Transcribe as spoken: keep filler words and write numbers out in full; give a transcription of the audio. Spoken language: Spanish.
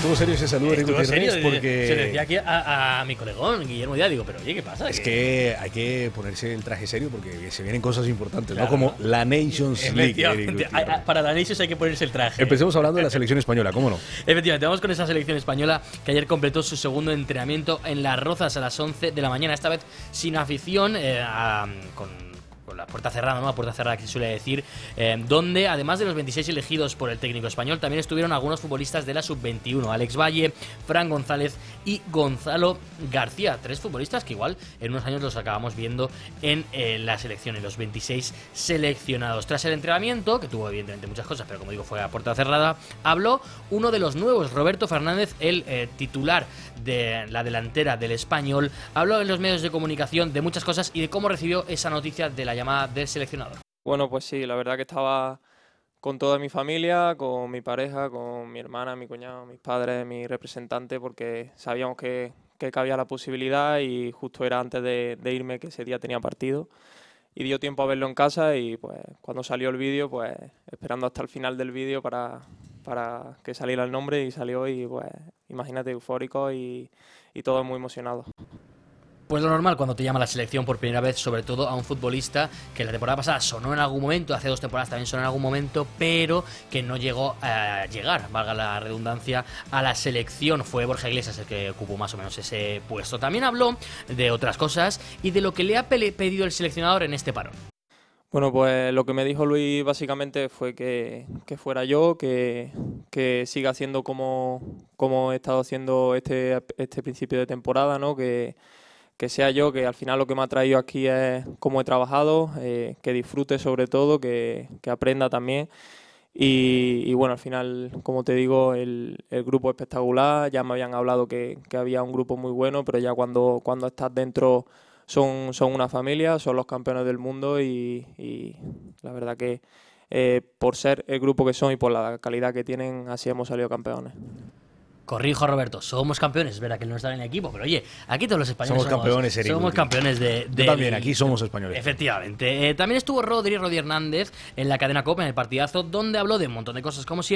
Estuvo serio ese saludo, Rico Gutiérrez, porque... Se le decía aquí a, a mi colegón, Guillermo Díaz, digo, pero oye, ¿qué pasa? Es ¿Qué? que hay que ponerse el traje serio porque se vienen cosas importantes, Claro, ¿no? Como ¿no? la Nations League. Eric A- a- para la Nations hay que ponerse el traje. Empecemos hablando de la selección española, ¿cómo no? Efectivamente, vamos con esa selección española que ayer completó su segundo entrenamiento en Las Rozas a las once de la mañana, esta vez sin afición, eh, a, con... con la puerta cerrada, ¿no? La puerta cerrada que se suele decir, eh, donde además de los veintiséis elegidos por el técnico español, también estuvieron algunos futbolistas de la sub veintiuno, Alex Valle, Fran González y Gonzalo García, tres futbolistas que igual en unos años los acabamos viendo en eh, la selección, en los veintiséis seleccionados. Tras el entrenamiento, que tuvo evidentemente muchas cosas, pero como digo fue a puerta cerrada, habló uno de los nuevos, Roberto Fernández, el eh, titular de la delantera del Español, habló en los medios de comunicación de muchas cosas y de cómo recibió esa noticia de la llamada del seleccionador. Bueno, pues sí, la verdad que estaba con toda mi familia, con mi pareja, con mi hermana, mi cuñado, mis padres, mi representante, porque sabíamos que, que cabía la posibilidad y justo era antes de, de irme, que ese día tenía partido. Y dio tiempo a verlo en casa y pues cuando salió el vídeo, pues esperando hasta el final del vídeo para, para que saliera el nombre, y salió, y pues imagínate, eufórico y, y todo muy emocionado. Pues lo normal cuando te llama la selección por primera vez, sobre todo a un futbolista que la temporada pasada sonó en algún momento, hace dos temporadas también sonó en algún momento, pero que no llegó a llegar, valga la redundancia, a la selección. Fue Borja Iglesias el que ocupó más o menos ese puesto. También habló de otras cosas y de lo que le ha pedido el seleccionador en este parón. Bueno, pues lo que me dijo Luis básicamente fue que, que fuera yo, que, que siga haciendo como, como he estado haciendo este, este principio de temporada, ¿no? Que, que sea yo, que al final lo que me ha traído aquí es cómo he trabajado, eh, que disfrute sobre todo, que, que aprenda también. Y, y bueno, al final, como te digo, el, el grupo es espectacular. Ya me habían hablado que, que había un grupo muy bueno, pero ya cuando, cuando estás dentro son, son una familia, son los campeones del mundo y, y la verdad que eh, por ser el grupo que son y por la calidad que tienen, así hemos salido campeones. Corrijo, Roberto, somos campeones, es verdad que él no está en el equipo, pero oye, aquí todos los españoles somos, somos campeones, Eric. Somos campeones de, de... Yo también, aquí somos españoles. Efectivamente. Eh, también estuvo Rodri, Rodri Hernández en la cadena COPE, en el partidazo, donde habló de un montón de cosas, como siempre.